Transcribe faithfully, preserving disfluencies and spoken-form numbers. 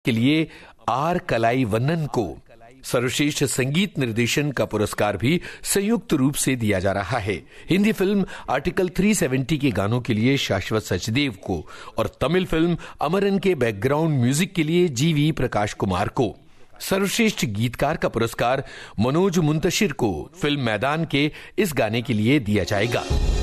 के लिए आर कलाईवन्नन को सर्वश्रेष्ठ संगीत निर्देशन का पुरस्कार भी संयुक्त रूप से दिया जा रहा है। हिंदी फिल्म आर्टिकल तीन सौ सत्तर के गानों के लिए शाश्वत सचदेव को और तमिल फिल्म अमरन के बैकग्राउंड म्यूजिक के लिए जीवी प्रकाश कुमार को। सर्वश्रेष्ठ गीतकार का पुरस्कार मनोज मुंतशिर को फिल्म मैदान के इस गाने के लिए दिया जाएगा।